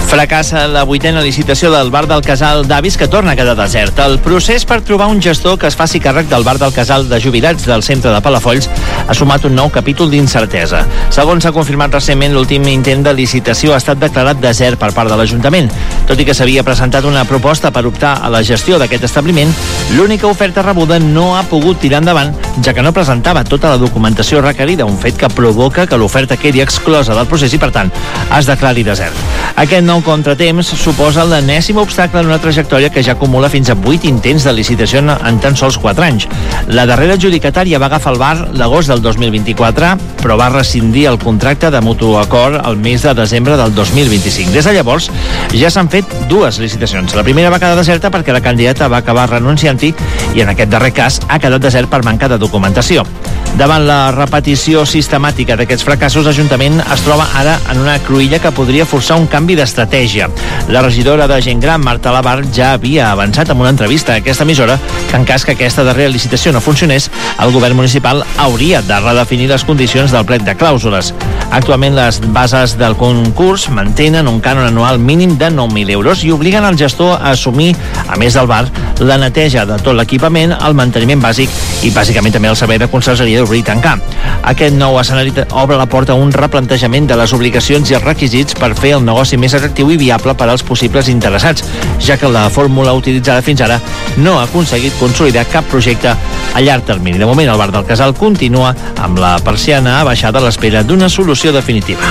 Fracassa la 8a licitació del bar del Casal d'Avis, que torna a quedar desert. El procés per trobar un gestor que es faci càrrec del bar del Casal de Jubilats del centre de Palafolls ha sumat un nou capítol d'incertesa. Segons s'ha confirmat recentment, l'últim intent de licitació ha estat declarat desert per part de l'Ajuntament. Tot i que s'havia presentat una proposta per optar a la gestió d'aquest establiment, l'única oferta rebuda no ha pogut tirar endavant, ja que no presentava tota la documentació requerida, un fet que provoca que l'oferta quedi exclosa del procés i, per tant, es declari desert. Aquest nou contratemps suposa l'enèsim obstacle en una trajectòria que ja acumula fins a 8 intents de licitació en tan sols 4 anys. La darrera adjudicatària va agafar el bar l'agost del 2024, però va rescindir el contracte de mutu acord el mes de desembre del 2025. Des de llavors ja s'han fet 2 licitacions. La primera va quedar deserta perquè la candidata va acabar renunciant-hi i en aquest darrer cas ha quedat desert per manca de documentació. Davant la repetició sistemàtica d'aquests fracassos, l'Ajuntament es troba ara en una cruïlla que podria forçar un canvi d'estratègia. La regidora de Gent Gran, Marta Labar, ja havia avançat en una entrevista a aquesta emissora que en cas que aquesta darrera licitació no funcionés, el govern municipal hauria de redefinir les condicions del plec de clàusules. Actualment, les bases del concurs mantenen un cànon anual mínim de 9.000 euros i obliguen el gestor a assumir, a més del bar, la neteja de tot l'equipament, el manteniment bàsic i, bàsicament, també el servei de consergeria d'obrir i tancar. Aquest nou escenari obre la porta a un replantejament de les obligacions i els requisits per fer el negoci més atractiu i viable per als possibles interessats, ja que la fórmula utilitzada fins ara no ha aconseguit consolidar cap projecte a llarg termini. De moment, el bar del Casal continua amb la persiana abaixada a l'espera d'una solució definitiva.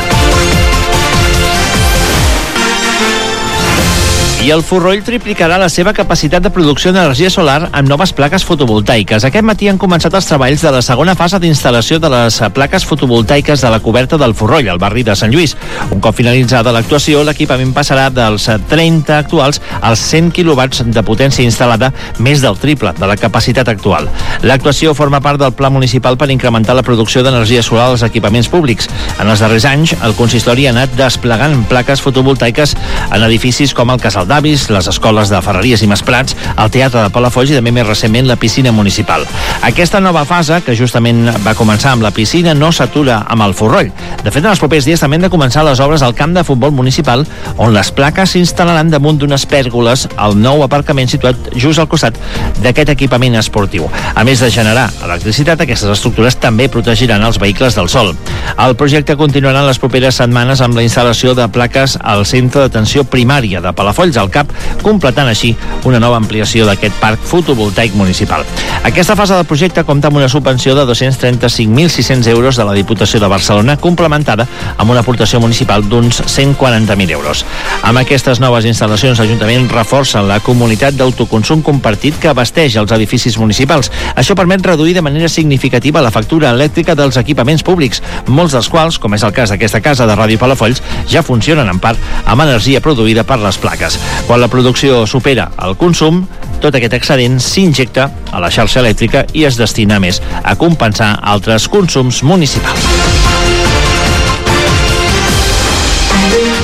I el Forroll triplicarà la seva capacitat de producció d'energia solar amb noves plaques fotovoltaiques. Aquest matí han començat els treballs de la segona fase d'instal·lació de les plaques fotovoltaiques de la coberta del Forroll, al barri de Sant Lluís. Un cop finalitzada l'actuació, l'equipament passarà dels 30 actuals als 100 quilowatts de potència instal·lada, més del triple de la capacitat actual. L'actuació forma part del Pla Municipal per incrementar la producció d'energia solar als equipaments públics. En els darrers anys, el consistori ha anat desplegant plaques fotovoltaiques en edificis com el Casal d'Avis, les escoles de Ferreries i Masprats, el Teatre de Palafolls i també més recentment la piscina municipal. Aquesta nova fase, que justament va començar amb la piscina, no s'atura amb el Forroll. De fet, en els propers dies també han de començar les obres al camp de futbol municipal, on les plaques s'instal·laran damunt d'unes pèrgoles al nou aparcament situat just al costat d'aquest equipament esportiu. A més de generar electricitat, aquestes estructures també protegiran els vehicles del sol. El projecte continuarà en les properes setmanes amb la instal·lació de plaques al centre d'atenció primària de Palafolls, al CAP, completant així una nova ampliació d'aquest parc fotovoltaic municipal. Aquesta fase del projecte compta amb una subvenció de 235.600 euros de la Diputació de Barcelona, complementada amb una aportació municipal d'uns 140.000 euros. Amb aquestes noves instal·lacions, l'Ajuntament reforça la comunitat d'autoconsum compartit que abasteix els edificis municipals. Això permet reduir de manera significativa la factura elèctrica dels equipaments públics, molts dels quals, com és el cas d'aquesta casa de Ràdio Palafolls, ja funcionen en part amb energia produïda per les plaques. Quan la producció supera el consum, tot aquest excedent s'injecta a la xarxa elèctrica i es destina més a compensar altres consums municipals.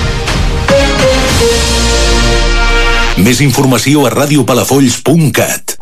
Més informació a radiopalafolls.cat.